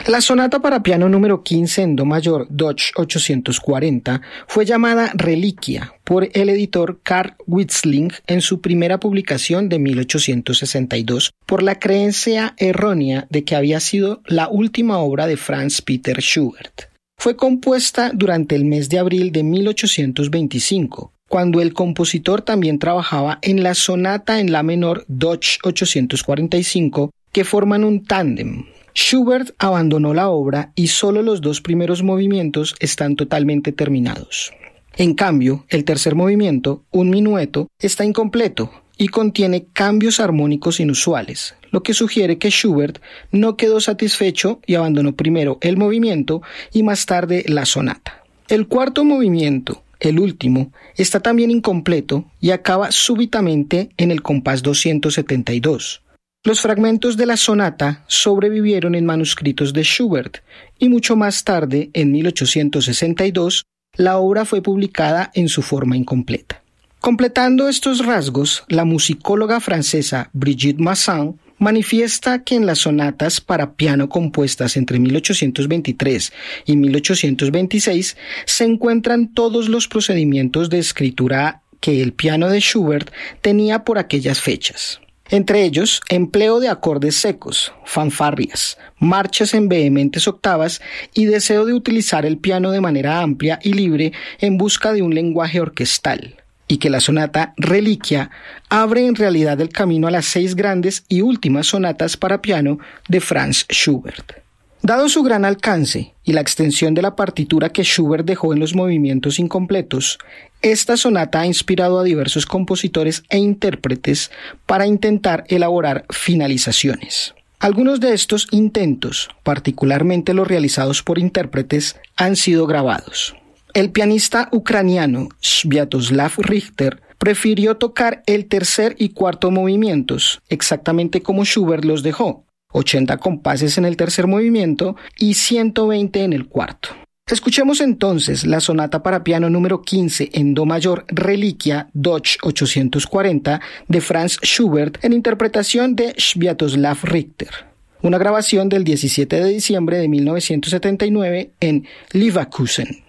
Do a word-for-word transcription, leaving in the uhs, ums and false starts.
La sonata para piano número quince en do mayor Dutch ochocientos cuarenta fue llamada Reliquia por el editor Carl Wisling en su primera publicación de mil ochocientos sesenta y dos por la creencia errónea de que había sido la última obra de Franz Peter Schubert. Fue compuesta durante el mes de abril de mil ochocientos veinticinco, cuando el compositor también trabajaba en la sonata en la menor Dutch ochocientos cuarenta y cinco, que forman un tándem. Schubert abandonó la obra y solo los dos primeros movimientos están totalmente terminados. En cambio, el tercer movimiento, un minueto, está incompleto y contiene cambios armónicos inusuales, lo que sugiere que Schubert no quedó satisfecho y abandonó primero el movimiento y más tarde la sonata. El cuarto movimiento, el último, está también incompleto y acaba súbitamente en el compás doscientos setenta y dos. Los fragmentos de la sonata sobrevivieron en manuscritos de Schubert y mucho más tarde, en mil ochocientos sesenta y dos, la obra fue publicada en su forma incompleta. Completando estos rasgos, la musicóloga francesa Brigitte Masson manifiesta que en las sonatas para piano compuestas entre mil ochocientos veintitrés y mil ochocientos veintiséis se encuentran todos los procedimientos de escritura que el piano de Schubert tenía por aquellas fechas. Entre ellos, empleo de acordes secos, fanfarrias, marchas en vehementes octavas y deseo de utilizar el piano de manera amplia y libre en busca de un lenguaje orquestal, y que la sonata Reliquia abre en realidad el camino a las seis grandes y últimas sonatas para piano de Franz Schubert. Dado su gran alcance y la extensión de la partitura que Schubert dejó en los movimientos incompletos, esta sonata ha inspirado a diversos compositores e intérpretes para intentar elaborar finalizaciones. Algunos de estos intentos, particularmente los realizados por intérpretes, han sido grabados. El pianista ucraniano Sviatoslav Richter prefirió tocar el tercer y cuarto movimientos, exactamente como Schubert los dejó, ochenta compases en el tercer movimiento y ciento veinte en el cuarto. Escuchemos entonces la sonata para piano número quince en do mayor Reliquia Dutch ochocientos cuarenta de Franz Schubert en interpretación de Sviatoslav Richter, una grabación del diecisiete de diciembre de mil novecientos setenta y nueve en Leverkusen.